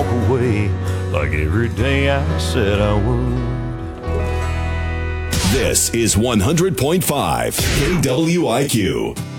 walk away like every day I said I would. This is 100.5 KWIQ.